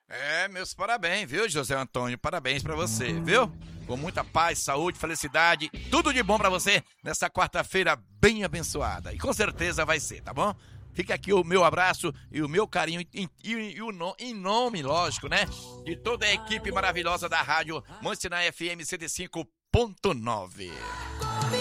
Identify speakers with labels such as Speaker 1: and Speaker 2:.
Speaker 1: Meus parabéns, viu, José Antônio? Parabéns pra você, viu? Com muita paz, saúde, felicidade, tudo de bom pra você nessa quarta-feira bem abençoada. E com certeza vai ser, tá bom? Fica aqui o meu abraço e o meu carinho em nome, lógico, né? De toda a equipe maravilhosa da rádio Mansinai FM 105.9.